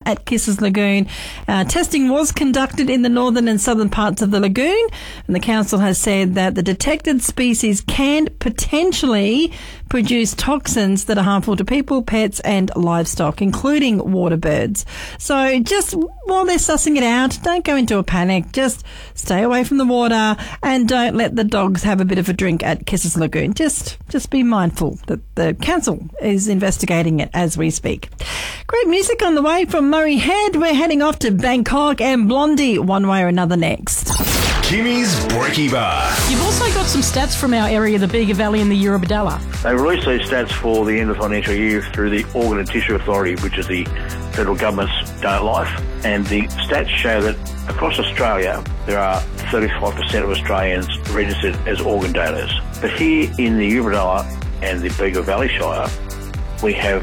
at Kisses Lagoon. Testing was conducted in the northern and southern parts of the lagoon, and the council has said that the detected species can potentially produce toxins that are harmful to people, pets and livestock, including water birds. So just while they're sussing it out, don't go into a panic. Just stay away from the water and don't let the dogs have a bit of a drink at Kisses Lagoon. Just be mindful that the council is investigating it as we speak. Great music on the way from Murray Head. We're heading off to Bangkok and Blondie one way or another next. Kimmy's Brekkie Bar. You've also got some stats from our area, the Bega Valley and the Eurobodalla. They released these stats for the end of the financial year through the Organ and Tissue Authority, which is the federal government's Donut Life. And the stats show that across Australia, there are 35% of Australians registered as organ donors. But here in the Eurobodalla and the Bega Valley Shire, we have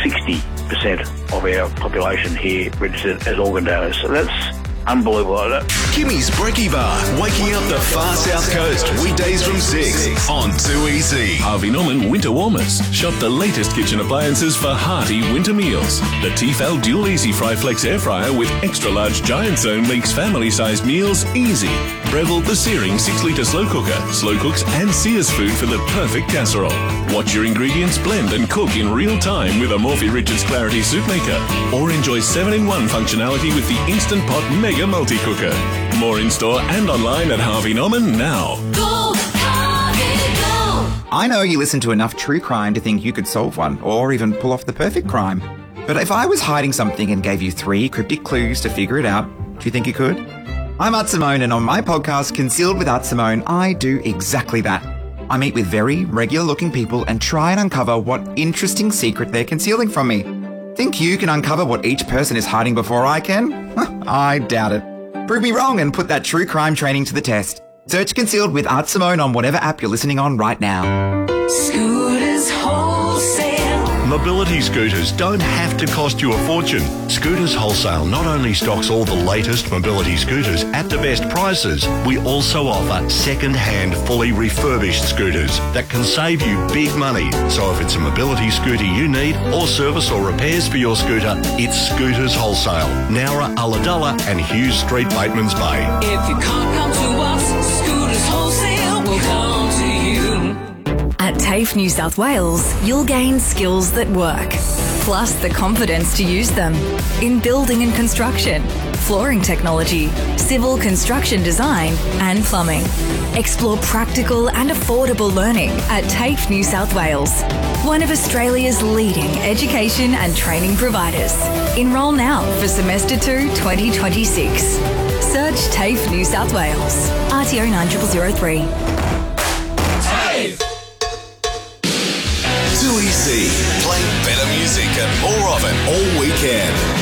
60% of our population here registered as organ donors. So that's unbelievable. Kimmy's Brekkie Bar, waking up the far south coast, weekdays from 6 on 2EC. Harvey Norman Winter Warmers. Shop the latest kitchen appliances for hearty winter meals. The Tefal Dual Easy Fry Flex Air Fryer with extra large giant zone makes family-sized meals easy. Breville the Searing 6-litre slow cooks and sears food for the perfect casserole. Watch your ingredients blend and cook in real time with a Morphy Richards Clarity Soup Maker. Or enjoy 7-in-1 functionality with the Instant Pot Mega Multi-Cooker. More in-store and online at Harvey Norman now. Go, Harvey, go! I know you listen to enough true crime to think you could solve one, or even pull off the perfect crime. But if I was hiding something and gave you 3 cryptic clues to figure it out, do you think you could? I'm Art Simone, and on my podcast, Concealed with Art Simone, I do exactly that. I meet with very regular-looking people and try and uncover what interesting secret they're concealing from me. Think you can uncover what each person is hiding before I can? I doubt it. Prove me wrong and put that true crime training to the test. Search Concealed with Art Simone on whatever app you're listening on right now. Scooters Wholesale. Mobility scooters don't have to cost you a fortune. Scooters Wholesale not only stocks all the latest mobility scooters at the best prices, we also offer second-hand, fully refurbished scooters that can save you big money. So if it's a mobility scooter you need, or service or repairs for your scooter, it's Scooters Wholesale, Nowra, Ulladulla and Hughes Street, Batemans Bay. If you can't come to us, Scooters Wholesale will come to you. At TAFE New South Wales, you'll gain skills that work, plus the confidence to use them in building and construction, flooring technology, civil construction design and plumbing. Explore practical and affordable learning at TAFE New South Wales, one of Australia's leading education and training providers. Enrol now for Semester 2 2026. Search TAFE New South Wales. RTO 90003. TAFE! 2EC, playing better music and more of it all weekend.